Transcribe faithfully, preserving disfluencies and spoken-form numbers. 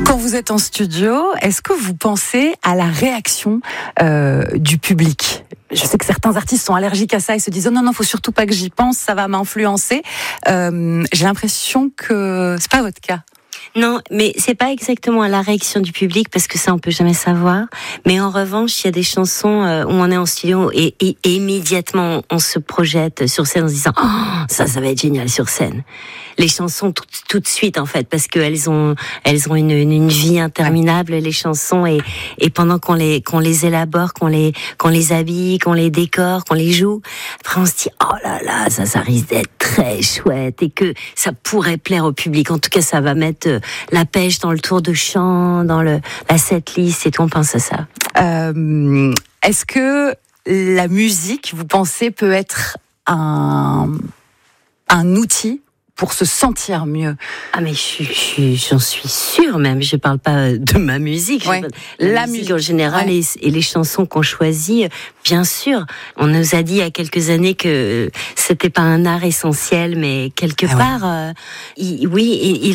Quand vous êtes en studio, est-ce que vous pensez à la réaction euh, du public ? Je sais que certains artistes sont allergiques à ça et se disent oh non non, faut surtout pas que j'y pense, ça va m'influencer. Euh, j'ai l'impression que c'est pas votre cas. Non, mais c'est pas exactement la réaction du public parce que ça on peut jamais savoir. Mais en revanche, il y a des chansons où on est en studio et, et, et immédiatement on se projette sur scène en se disant oh, ça, ça va être génial sur scène. Les chansons tout, tout de suite en fait parce qu'elles ont elles ont une, une, une vie interminable les chansons et, et pendant qu'on les qu'on les élabore, qu'on les qu'on les habille, qu'on les décore, qu'on les joue, après on se dit oh là là ça ça risque d'être très chouette et que ça pourrait plaire au public. En tout cas, ça va mettre la pêche dans le tour de chant, dans le la setlist et tout. On pense à ça. Euh, est-ce que la musique, vous pensez, peut être un un outil pour se sentir mieux? Ah mais je, je, j'en suis sûre même. Je parle pas de ma musique. Ouais. La, la musique, musique en général ouais. et, et les chansons qu'on choisit. Bien sûr, on nous a dit il y a quelques années que c'était pas un art essentiel, mais quelque ah part, ouais. euh, il, oui, il